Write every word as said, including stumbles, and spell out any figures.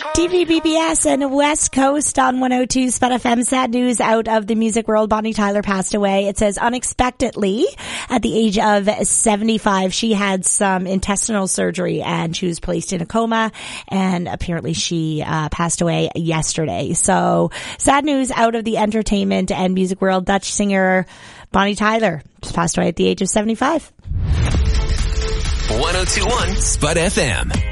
T V B B S and West Coast on one oh two Spud F M. Sad news out of the music world. Bonnie Tyler passed away. It says unexpectedly at the age of seventy-five. She had some intestinal surgery and she was placed in a coma, and apparently she uh, passed away yesterday. So sad news out of the entertainment and music world. Dutch singer Bonnie Tyler just passed away at the age of seventy-five. one oh two point one Spud F M.